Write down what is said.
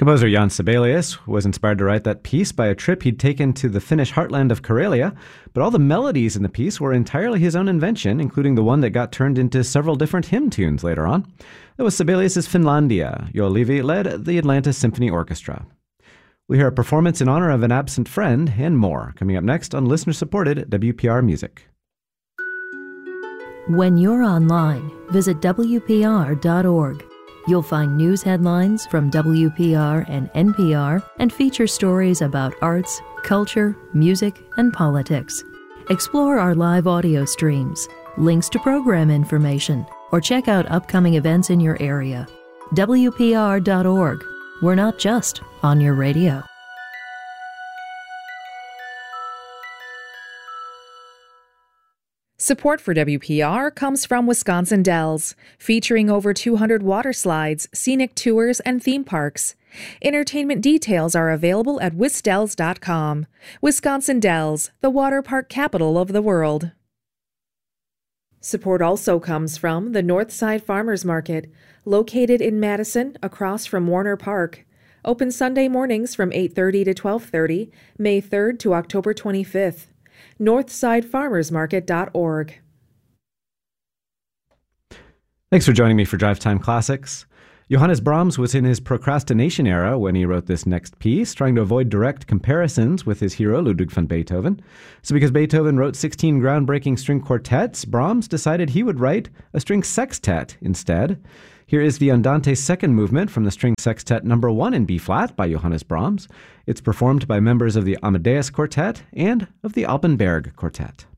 Composer Jan Sibelius was inspired to write that piece by a trip he'd taken to the Finnish heartland of Karelia, but all the melodies in the piece were entirely his own invention, including the one that got turned into several different hymn tunes later on. That was Sibelius's Finlandia. Joel Levy led the Atlanta Symphony Orchestra. We'll hear a performance in honor of an absent friend and more, coming up next on listener-supported WPR Music. When you're online, visit WPR.org. You'll find news headlines from WPR and NPR and feature stories about arts, culture, music, and politics. Explore our live audio streams, links to program information, or check out upcoming events in your area. WPR.org. We're not just on your radio. Support for WPR comes from Wisconsin Dells, featuring over 200 water slides, scenic tours, and theme parks. Entertainment details are available at wisdells.com. Wisconsin Dells, the water park capital of the world. Support also comes from the Northside Farmers Market, located in Madison across from Warner Park. Open Sunday mornings from 8:30 to 12:30, May 3rd to October 25th. NorthsideFarmersMarket.org. Thanks for joining me for Drive Time Classics. Johannes Brahms was in his procrastination era when he wrote this next piece, trying to avoid direct comparisons with his hero Ludwig van Beethoven. So because Beethoven wrote 16 groundbreaking string quartets, Brahms decided he would write a string sextet instead. Here is the Andante second movement from the String Sextet No. 1 in B-flat by Johannes Brahms. It's performed by members of the Amadeus Quartet and of the Alpenberg Quartet.